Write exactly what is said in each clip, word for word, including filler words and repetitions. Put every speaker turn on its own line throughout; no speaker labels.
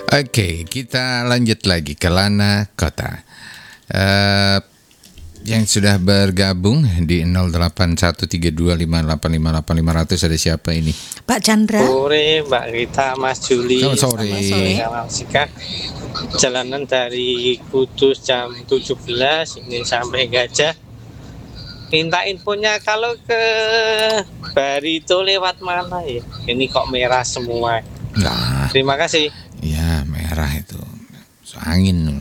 Oke, kita lanjut lagi ke Lana Kota. Uh, yang sudah bergabung di nol delapan satu tiga dua lima delapan lima delapan lima nol nol ada siapa ini?
Pak Chandra.
Sore Mbak Rita, Mas Juli.
Selamat sore.
Selamat sore. Jalanan dari Kudus jam tujuh belas ini sampai Gajah. Minta infonya kalau ke Barito lewat mana ya? Ini kok merah semua.
Nah,
terima kasih.
Ya merah itu angin.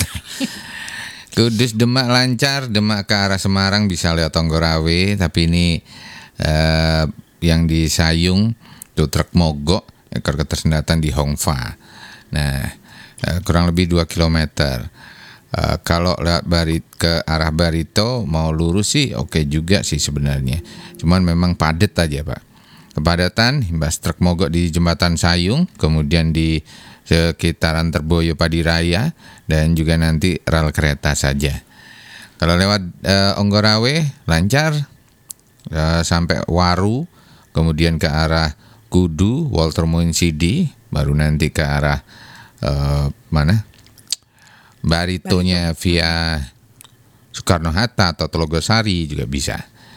Kudus Demak lancar, Demak ke arah Semarang bisa lewat Tonggolawe, tapi ini eh, yang di Sayung itu truk mogok, ekor ketersendatan di Hongfa. Nah, eh, kurang lebih dua kilometer. Eh, kalau lewat Barit ke arah Barito mau lurus sih oke juga sih sebenarnya. Cuman memang padat aja, Pak. Kepadatan imbas truk mogok di Jembatan Sayung, kemudian di sekitaran Terboyo Padi Raya, dan juga nanti rel kereta saja. Kalau lewat uh, Onggorawe lancar uh, sampai Waru, kemudian ke arah Kudu, Walter Moinsidi, baru nanti ke arah uh, mana? Baritonya via Soekarno-Hatta atau Telogosari juga bisa.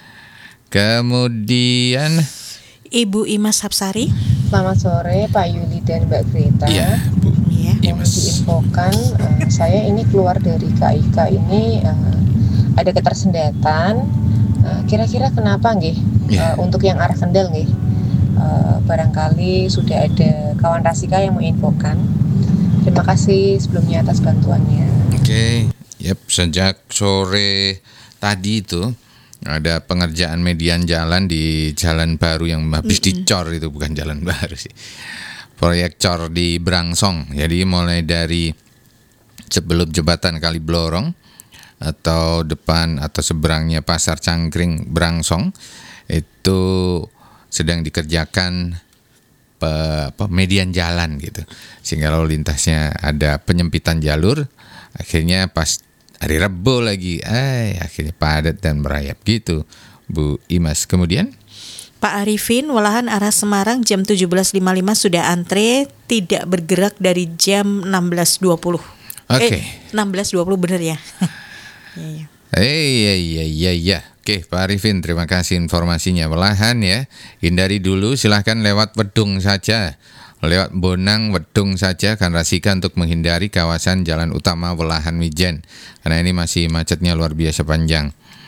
Kemudian
Ibu Imas Hapsari.
Selamat sore Pak Yuli dan Mbak Greta.
Iya, Bu.
Iya.
Mohon diinfokan, uh, saya ini keluar dari K I K ini uh, ada ketersendatan. Uh, kira-kira kenapa nggih?
Ya.
Uh, untuk yang arah Kendal nggih. Uh, barangkali sudah ada kawan Rasika yang menginfokan. Terima kasih sebelumnya atas bantuannya.
Oke, yep, sejak sore tadi itu ada pengerjaan median jalan di jalan baru yang habis
Mm-mm.
dicor itu, bukan jalan baru sih. Proyek cor di Brangsong. Jadi mulai dari sebelum jembatan Kali Blorong atau depan atau seberangnya Pasar Cangkring Brangsong itu sedang dikerjakan pe, apa, median jalan gitu. Sehingga lalu lintasnya ada penyempitan jalur. Akhirnya pas hari Rebo lagi, eh akhirnya padat dan merayap gitu, Bu Imas. Kemudian
Pak Arifin, Walahan arah Semarang jam tujuh belas lima puluh lima sudah antre, tidak bergerak dari jam enam belas dua puluh.
Oke.
Eh, enam belas dua puluh bener ya? Iya.
Eh iya iya iya iya. Oke, Pak Arifin, terima kasih informasinya. Walahan ya, hindari dulu, silahkan lewat Wedung saja. Lewat Bonang, Wedung saja kan Rasika untuk menghindari kawasan jalan utama Walahan Mijen. Karena ini masih macetnya luar biasa panjang.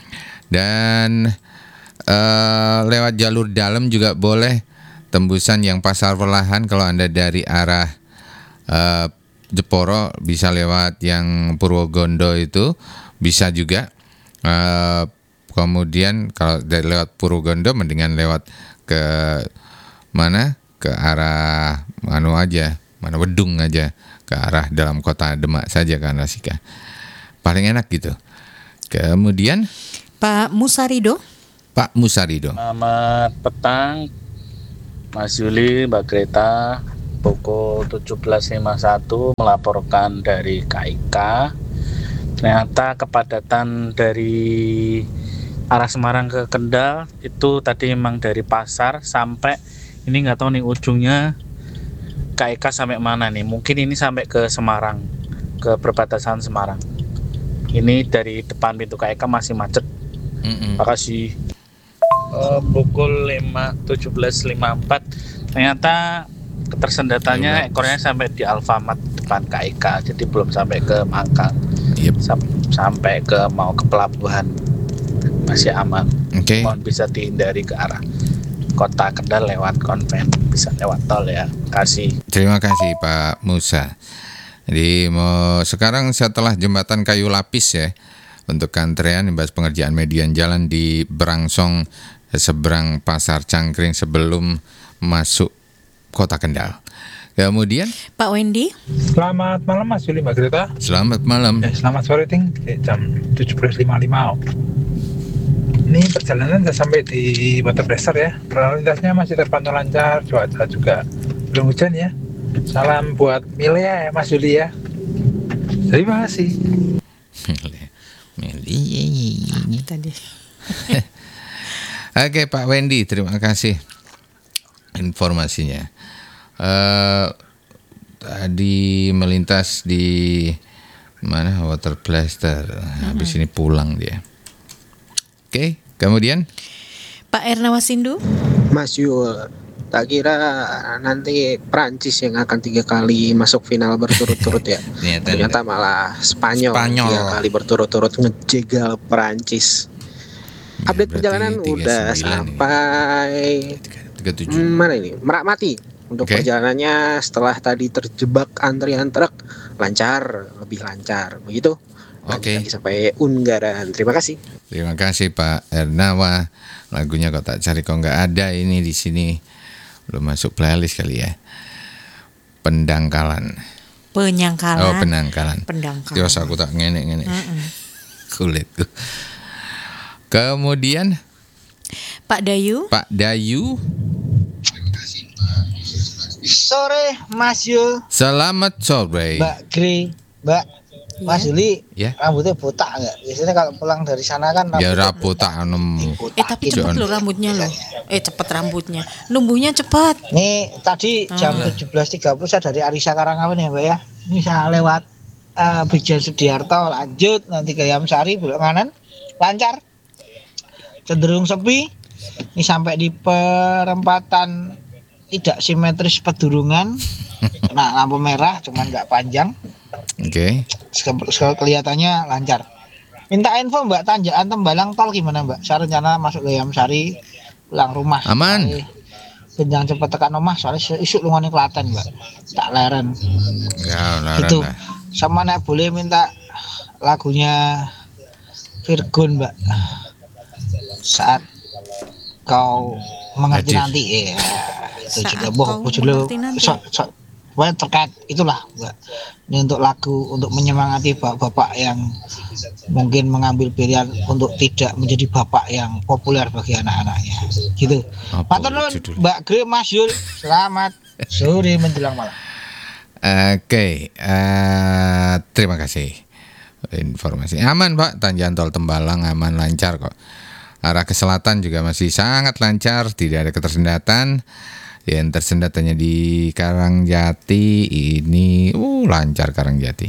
Dan uh, lewat jalur dalam juga boleh, tembusan yang Pasar Walahan kalau Anda dari arah uh, Jeporo bisa lewat yang Purwogondo itu bisa juga. Uh, kemudian kalau dari lewat Purwogondo mendingan lewat ke mana? Ke arah anu aja, mana Wedung aja, ke arah dalam kota Demak saja kan Rasika. Paling enak gitu. Kemudian
Pak Musarido.
Pak Musarido.
Selamat petang Mas Yuli, Mbak Greta. Pukul tujuh belas lima puluh satu melaporkan dari K I K. Ternyata kepadatan dari arah Semarang ke Kendal itu tadi memang dari pasar sampai ini nggak tahu nih ujungnya K I K sampai mana nih. Mungkin ini sampai ke Semarang, ke perbatasan Semarang. Ini dari depan pintu K I K masih macet.
Mm-mm.
Terima kasih. Uh, pukul lima tujuh belas lima puluh empat ternyata ketersendatannya ekornya sampai di Alfamart depan K I K, jadi belum sampai ke Mangkang.
Yep.
Sam- sampai ke mau ke pelabuhan masih aman.
Oke.
Mohon bisa dihindari ke arah Kota Kendal lewat konven, bisa lewat tol ya. Kasih.
Terima kasih Pak Musa. Jadi mau sekarang setelah jembatan kayu lapis ya, untuk antrean imbas pengerjaan median jalan di Brangsong seberang Pasar Cangkring sebelum masuk Kota Kendal. Kemudian
Pak Wendy.
Selamat malam Mas Yuli, Mbak Greta.
Selamat malam.
Eh, selamat sore ting, eh, jam tujuh belas lima puluh lima. Ini perjalanan sudah sampai di Waterbreaster ya. Lalu lintasnya masih terpantau lancar, cuaca juga belum hujan ya. Salam buat Milea ya Mas Yuli ya. Terima kasih.
Tadi.
Oke Pak Wendy, terima kasih informasinya. Uh, di melintas di mana Water Blaster. Habis ini pulang dia. Oke, kemudian
Pak Erna Wasindu.
Mas Yul, tak kira nanti Prancis yang akan tiga kali masuk final berturut-turut ya.
Ternyata,
Ternyata malah Spanyol,
Spanyol.
tiga kali berturut-turut ngejegal Prancis. Update
Berarti
perjalanan
tiga
udah
sembilan
sampai
tiga tujuh.
hmm, mana ini? Merak Mati. Untuk
Oke.
perjalanannya setelah tadi terjebak antrian truk, lancar, lebih lancar. Begitu.
Oke.
Lagi sampai Ungaran. Terima kasih.
Terima kasih Pak Ernawa. Lagunya kok tak cari kok nggak ada ini di sini. Belum masuk playlist kali ya. Pendangkalan.
Penyangkalan.
Oh, penangkalan.
Pendangkalan.
Terus aku tak ngenek-ngenek. Kulitku. Kemudian
Pak Dayu.
Pak Dayu.
Sore Mas Yul,
Selamat sore.
Mbak Gri, Mbak Mas Yuli,
Ya.
rambutnya botak nggak? Biasanya kalau pulang dari sana kan
Ya
rambutnya
rapu tak nemu.
Eh tapi
John.
cepet loh rambutnya loh. Eh cepet rambutnya. Numbuhnya cepat.
Nih tadi jam tujuh belas tiga puluh saya dari Arisa Karangawan ya Mbak ya. Ini saya lewat uh, Brigjen Sudiarto lanjut nanti ke Yamsari belok kanan lancar. Cenderung sepi. Ini sampai di perempatan tidak simetris pedurungan. Nah lampu merah cuman nggak panjang.
Oke.
Seke- seke- kelihatannya lancar. Minta info Mbak tanjakan Tembalang tol gimana Mbak? Saya rencana masuk ke Yamsari pulang rumah.
Aman.
Benjang cepet tekan omah soalnya isuk lungone Klaten Mbak. Tak leren.
Ya, larang
Itu.
lah.
Sama nek boleh minta lagunya Virgon Mbak. Saat kau mengerti
Hadir.
nanti ya. Itu
Saat
juga
kau
boh bojone
mengerti nanti.
so, so, pokoknya terkait itulah Mbak. Ini untuk lagu untuk menyemangati bapak-bapak yang mungkin mengambil pilihan untuk tidak menjadi bapak yang populer bagi anak-anaknya. Gitu.
Apa
Matur nuwun
judul?
Mbak Gre Mas Yul. Selamat sore menjelang malam.
Oke, eh, terima kasih informasi. Aman Pak, Tanjakan Tol Tembalang aman lancar kok. Arah ke selatan juga masih sangat lancar, tidak ada ketersendatan. Yang tersendat hanya di Karangjati ini, uh lancar Karangjati.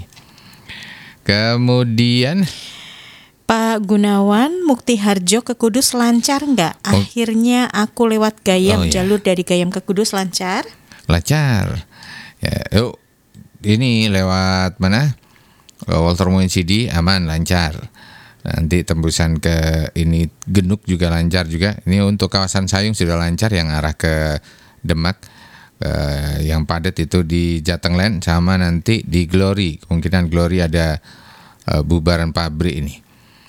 Kemudian
Pak Gunawan Mukti Harjo ke Kudus lancar nggak?
Oh.
Akhirnya aku lewat Gayam,
Oh, iya.
jalur dari Gayam ke Kudus lancar.
lancar. Ya, yuk ini lewat mana? Walter Muinsidi aman lancar. Nanti tembusan ke ini Genuk juga lancar juga. Ini untuk kawasan Sayung sudah lancar, yang arah ke Demak. Eh, yang padat itu di Jatenglen sama nanti di Glory. Kemungkinan Glory ada eh, bubaran pabrik ini.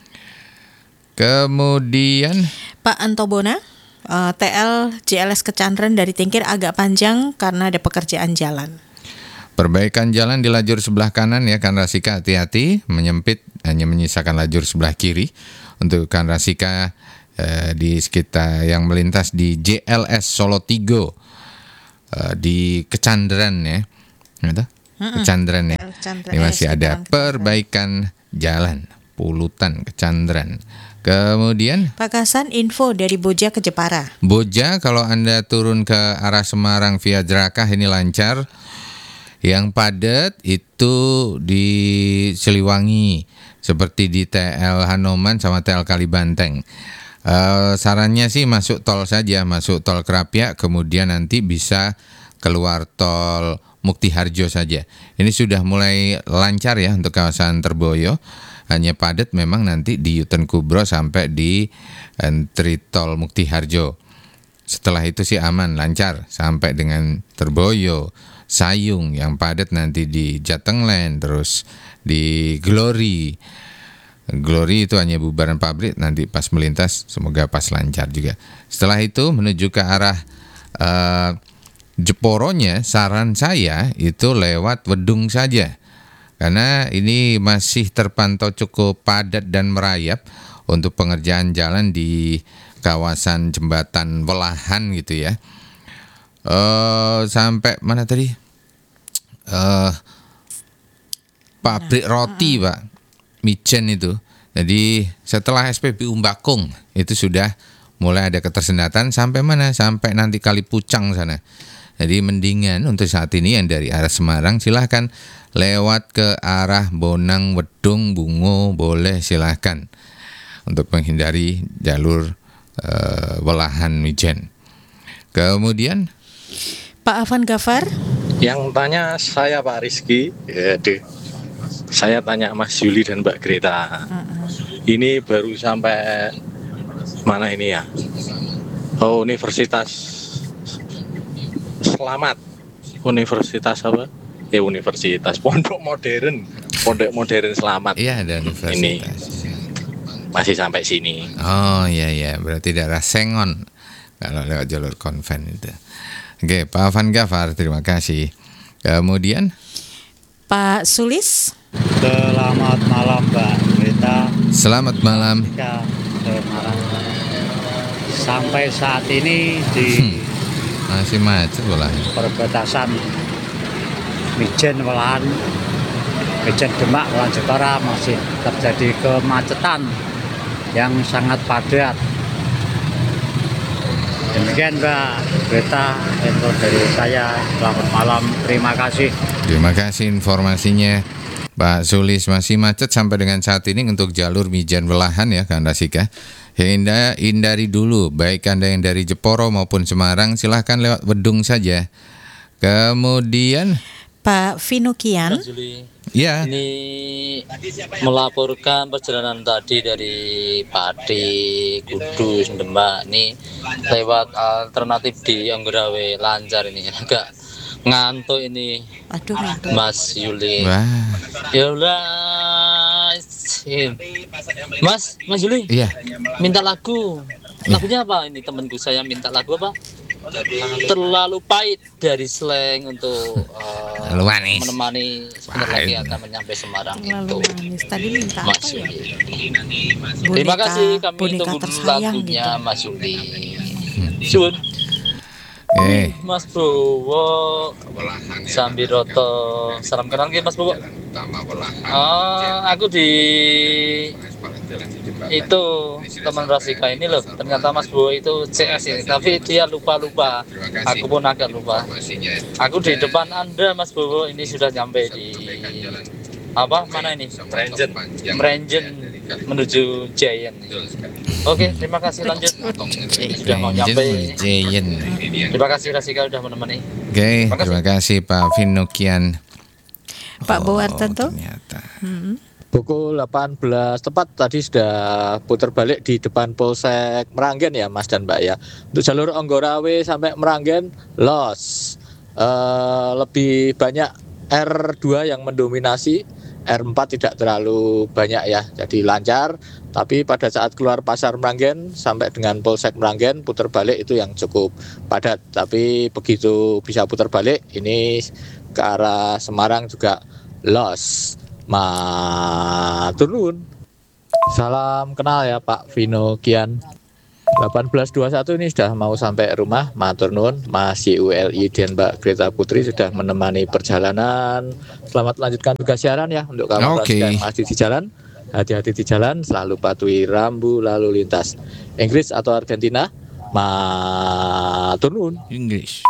Kemudian
Pak Antobona, eh, T L J L S Kecandren dari Tingkir agak panjang karena ada pekerjaan jalan.
perbaikan jalan di lajur sebelah kanan ya, Kanrasika hati-hati, menyempit, hanya menyisakan lajur sebelah kiri untuk Kanrasika eh, di sekitar yang melintas di J L S Solo Tigo eh, di Kecandren ya, gitu? Kecandren ya.
Kecandren,
Ini
eh,
masih ada
sekitaran
perbaikan jalan, Pulutan Kecandren. Kemudian
Pak Kasan, info dari Boja ke Jepara.
Boja, kalau Anda turun ke arah Semarang via Drakah ini lancar. Yang padat itu di Siliwangi, seperti di T L Hanoman sama T L Kalibanteng. Eh, sarannya sih masuk tol saja, masuk tol Krapia, kemudian nanti bisa keluar tol Mukti Harjo saja. Ini sudah mulai lancar ya untuk kawasan Terboyo. Hanya padat memang nanti di U-turn Kubro sampai di entry tol Mukti Harjo. Setelah itu sih aman, lancar sampai dengan Terboyo, Sayung, yang padat nanti di Jatenglen, terus di Glory. Glory itu hanya bubaran pabrik, nanti pas melintas semoga pas lancar juga. Setelah itu menuju ke arah uh, Jeporonya, saran saya itu lewat Wedung saja. Karena ini masih terpantau cukup padat dan merayap untuk pengerjaan jalan di kawasan jembatan Welahan gitu ya. Uh, sampai mana tadi? Uh, pabrik roti Pak, Mijen itu. Jadi setelah S P B U Mbakung itu sudah mulai ada ketersendatan sampai mana? Sampai nanti Kali Pucang sana. Jadi mendingan untuk saat ini yang dari arah Semarang silahkan lewat ke arah Bonang, Wedung, Bungo, boleh silahkan untuk menghindari jalur uh, Welahan Mijen. Kemudian
Pak Afan Gafar.
Yang tanya saya Pak Rizky, ya, deh. Saya tanya Mas Yuli dan Mbak Greta. Ini baru sampai mana ini ya? Oh, Universitas Selamat. Universitas apa? Ya Universitas Pondok Modern. Pondok Modern Selamat.
Iya, ada universitas.
Ini masih sampai sini.
Oh iya iya, berarti daerah Sengon kalau lewat jalur konven itu. Oke, Pak Afan Gafar, terima kasih. Kemudian
Pak Sulis.
Selamat malam Mbak Greta.
Selamat malam.
Semarang. Sampai saat ini di
Hmm, masih macet bola.
perbatasan Mijen Welahan, Mijen Demak, Welahan Jepara masih terjadi kemacetan yang sangat padat. Demikian Mbak Greta, info dari saya. Selamat malam, terima kasih.
Terima kasih informasinya Pak Sulis. Masih macet sampai dengan saat ini untuk jalur Mijen Welahan ya Kak Rasika. Hinda, hindari dulu, baik Anda yang dari Jeporo maupun Semarang, silahkan lewat Wedung saja. Kemudian
Pak Vinukian.
ya,
Ini melaporkan perjalanan tadi dari Pati, Kudus, Demak. Ini lewat alternatif di Anggerawe lancar ini. Agak ngantuk ini.
Aduh, ngantuk.
Mas Yuli.
wah,
Ya udah. Mas, Mas Yuli.
iya.
Minta lagu. Lagunya apa ini temanku saya minta lagu apa? Terlalu pahit dari Slang untuk uh,
Terlalu manis.
menemani sebentar lagi
Pahit.
akan menyampai Semarang
Terlalu
itu.
manis. Tadi minta
Mas
apa ya?
Yuli. Terima
Boneka-
kasih, kami
boneka
tunggu dulu
tersayang
lagunya
gitu.
Mas Yuli. Sun.
Eh,
Mas Bowo Sambiroto. Salam kenal nggih Mas Bowo. Oh, aku di itu teman Rasika ini loh. Ternyata Mas Bowo itu C S ya, tapi dia lupa-lupa. Aku pun agak lupa. Aku di depan Anda Mas Bowo ini sudah nyampe di apa mana ini? Merenjen. Merenjen menuju Giant. Oke, terima kasih lanjut. Sudah mau nyampe.
Giant.
Terima kasih Rasika sudah menemani.
Oke, terima kasih Pak Vinukian.
Pak Bowartanto.
Ternyata.
Hmm.
Pukul delapan belas tepat tadi sudah putar balik di depan Polsek Meranggen ya Mas dan Mbak ya. Untuk jalur Anggerawe sampai Meranggen los. Eh, lebih banyak R dua yang mendominasi, R empat tidak terlalu banyak ya. Jadi lancar, tapi pada saat keluar pasar Meranggen sampai dengan Polsek Meranggen putar balik itu yang cukup padat. Tapi begitu bisa putar balik ini ke arah Semarang juga los. Matur nuwun. Salam kenal ya Pak Vino Kian. delapan belas dua puluh satu ini sudah mau sampai rumah. Matur nuwun. Mas Y U L I dan Mbak Greta Putri sudah menemani perjalanan. Selamat melanjutkan tugas siaran ya untuk kamu
Oke.
yang masih di jalan. Hati-hati di jalan, selalu patuhi rambu lalu lintas. Inggris atau Argentina? Matur nuwun.
Inggris.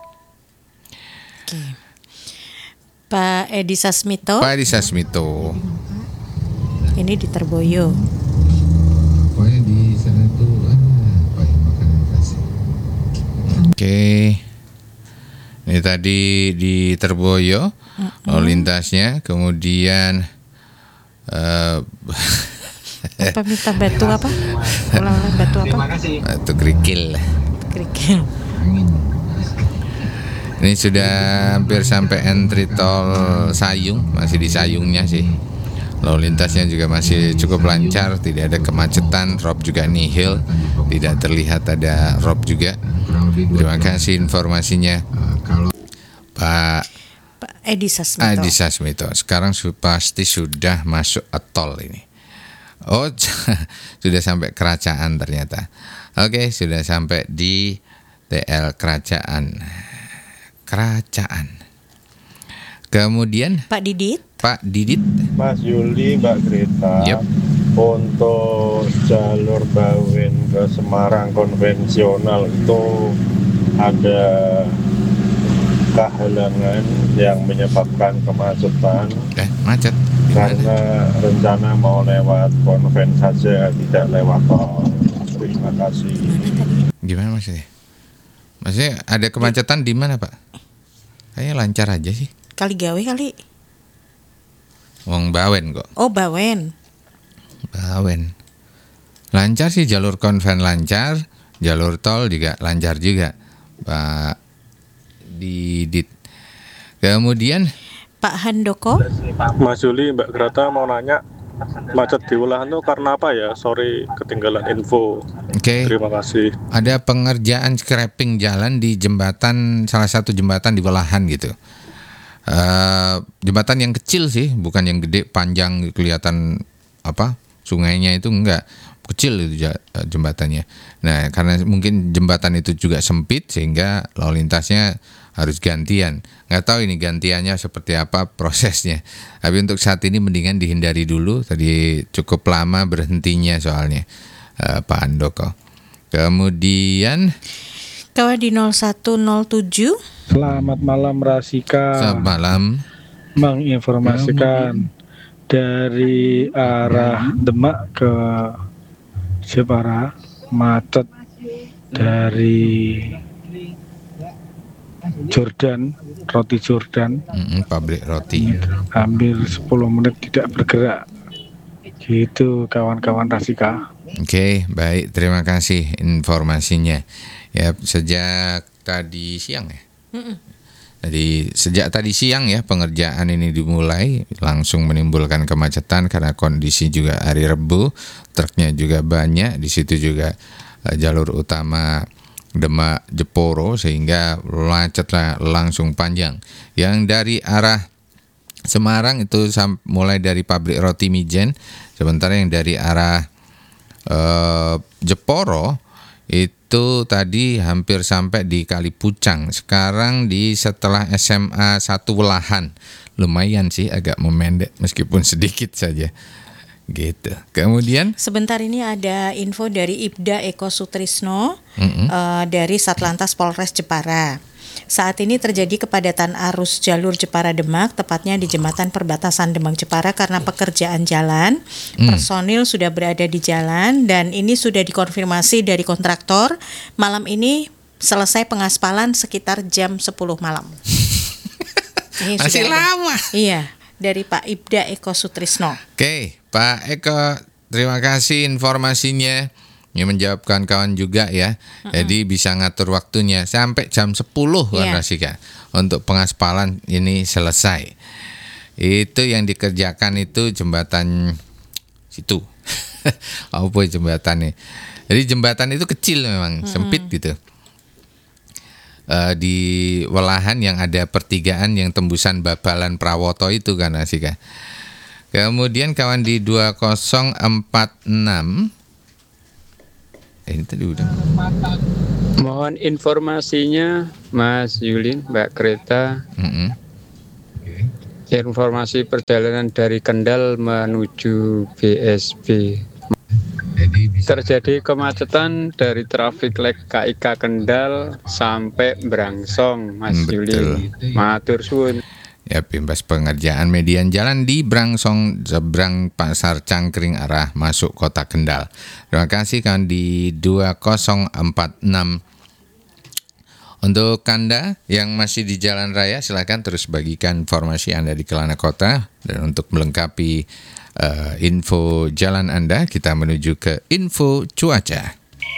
Oke. Pak Edi Sasmito.
Pak Edi Sasmito.
Ini di Terboyo.
Pokoknya di sana tuh apa yang makanan khas. Oke. Ini tadi di Terboyo lalu lintasnya, kemudian eh
Apa minta batu apa? Ulang-ulang batu apa?
batu kerikil.
Kerikil.
Ini sudah hampir sampai entry tol Sayung, masih di Sayungnya sih. Lalu lintasnya juga masih cukup lancar, tidak ada kemacetan, rob juga nihil, tidak terlihat ada rob juga. Terima kasih informasinya, Pak
Pak Edi Sasmito.
Edi Sasmito. Sekarang su- pasti sudah masuk tol ini. Oh, sudah sampai Kerajaan ternyata. Oke, sudah sampai di T L Kerajaan. Kerajaan. Kemudian
Pak Didit.
Pak Didit.
Mas Yuli, Mbak Greta,
Yep.
untuk jalur Bawen ke Semarang konvensional itu ada kehalangan yang menyebabkan kemacetan
eh macet
karena rencana mau lewat konven saja, tidak lewat tol. Terima kasih.
Gimana maksudnya? Maksudnya ada kemacetan di mana, Pak? Kayaknya lancar aja sih.
Kali Gawe kali.
Wong Bawen kok.
Oh, Bawen.
Bawen. Lancar sih, jalur konven lancar, jalur tol juga lancar juga, Pak Didit. Kemudian
Pak Handoko.
Mas Juli, Mbak Grata mau nanya, macet di Welahan itu karena apa ya? Sorry, ketinggalan info.
Oke. Okay.
Terima kasih.
Ada pengerjaan scrapping jalan di jembatan, salah satu jembatan di Welahan gitu. Uh, jembatan yang kecil sih, bukan yang gede, panjang, kelihatan apa sungainya itu enggak, kecil itu jembatannya. Nah, karena mungkin jembatan itu juga sempit sehingga lalu lintasnya harus gantian. Nggak tahu ini gantiannya seperti apa prosesnya. Tapi untuk saat ini mendingan dihindari dulu. Tadi cukup lama berhentinya soalnya, uh, Pak Andoko. Kemudian
kawan di nol satu nol tujuh.
Selamat malam Rasika.
Selamat malam.
Menginformasikan dari arah Demak ke Jepara macet dari Jordan, roti Jordan.
Mm-mm, pabrik roti.
Hampir sepuluh menit tidak bergerak. Gitu kawan-kawan Rasika.
Oke, okay, baik, terima kasih informasinya. Ya, sejak tadi siang ya. Mm-mm. Jadi sejak tadi siang ya pengerjaan ini dimulai, langsung menimbulkan kemacetan karena kondisi juga hari Rebu, truknya juga banyak, di situ juga uh, jalur utama Demak Jeporo sehingga macetlah langsung panjang. Yang dari arah Semarang itu sam- mulai dari pabrik roti Mijen, sementara yang dari arah uh, Jeporo itu tadi hampir sampai di Kali Pucang. Sekarang di setelah S M A satu Welahan. Lumayan sih, agak memendek meskipun sedikit saja. Gitu. Kemudian
sebentar ini ada info dari Ibda Eko Sutrisno mm-hmm. uh, dari Satlantas Polres Jepara. Saat ini terjadi kepadatan arus jalur Jepara Demak, tepatnya di jembatan perbatasan Demak Jepara karena pekerjaan jalan. Hmm. Personil sudah berada di jalan dan ini sudah dikonfirmasi dari kontraktor. Malam ini selesai pengaspalan sekitar jam sepuluh malam. Ini
masih lama.
Iya, dari Pak Ibda Eko Sutrisno.
Oke, Pak Eko, terima kasih informasinya. Ini menjawabkan kawan juga ya. Uh-uh. Jadi bisa ngatur waktunya sampai jam sepuluh kan yeah. Rasika untuk pengaspalan ini selesai. Itu yang dikerjakan itu jembatan situ. Apa jembatannya? Jadi jembatan itu kecil memang, uh-uh. sempit gitu. Uh, di Welahan yang ada pertigaan yang tembusan Babalan Prawoto itu kan Rasika. Kemudian kawan di dua nol empat enam Eh, ini tadi udah.
Mohon informasinya Mas Yulin, Mbak Greta. Mm-hmm. Informasi perjalanan dari Kendal menuju B S B. Terjadi kemacetan dari trafik lek K I K Kendal sampai Brangsong, Mas Yulin. Matur suwun.
Ya, imbas pengerjaan median jalan di Brangsong seberang Pasar Cangkring arah masuk Kota Kendal. Terima kasih kan di dua nol empat enam. Untuk Anda yang masih di jalan raya, silakan terus bagikan informasi Anda di Kelana Kota. Dan untuk melengkapi uh, info jalan Anda, kita menuju ke info cuaca.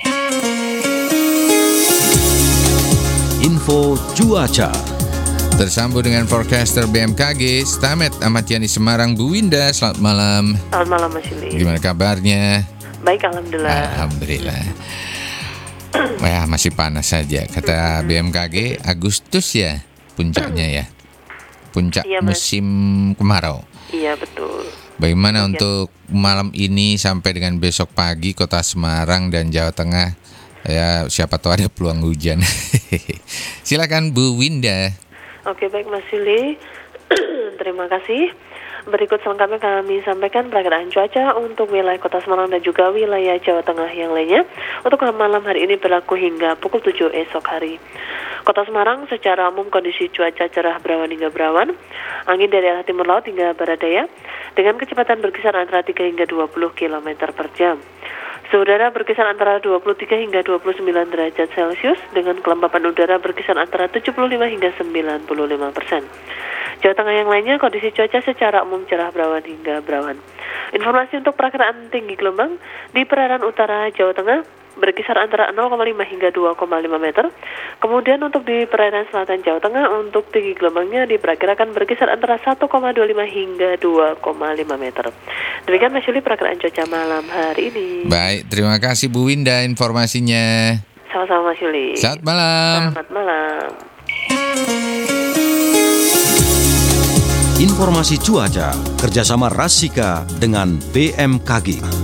Info cuaca.
Tersambung dengan forecaster B M K G Stamet Ahmad Yani Semarang. Bu Winda, selamat malam.
Selamat malam Mas Yuli.
Gimana kabarnya?
Baik, alhamdulillah.
Alhamdulillah. Wah, masih panas saja. Kata B M K G Agustus ya puncaknya ya. Puncak iya, musim kemarau.
Iya, betul.
Bagaimana Bagian. Untuk malam ini sampai dengan besok pagi Kota Semarang dan Jawa Tengah? Ya, siapa tahu ada peluang hujan. Silakan Bu Winda.
Oke, baik Mas Yuli, terima kasih. Berikut selengkapnya kami sampaikan perakiraan cuaca untuk wilayah Kota Semarang dan juga wilayah Jawa Tengah yang lainnya. Untuk malam hari ini berlaku hingga pukul tujuh esok hari. Kota Semarang secara umum kondisi cuaca cerah berawan hingga berawan, angin dari arah timur laut hingga barat daya, dengan kecepatan berkisar antara tiga hingga dua puluh kilometer per jam. Suhu udara berkisar antara dua puluh tiga hingga dua puluh sembilan derajat Celcius, dengan kelembapan udara berkisar antara tujuh puluh lima hingga sembilan puluh lima persen. Jawa Tengah yang lainnya kondisi cuaca secara umum cerah berawan hingga berawan. Informasi untuk perakiraan tinggi gelombang di perairan utara Jawa Tengah berkisar antara nol koma lima hingga dua koma lima meter. Kemudian untuk di perairan selatan Jawa Tengah untuk tinggi gelombangnya diperkirakan berkisar antara satu koma dua lima hingga dua koma lima meter. Demikian Mas Yuli perakiraan cuaca malam hari ini.
Baik, terima kasih Bu Winda informasinya.
Sama-sama Mas Yuli.
Selamat malam.
Selamat malam.
Informasi cuaca kerjasama Rasika dengan B M K G.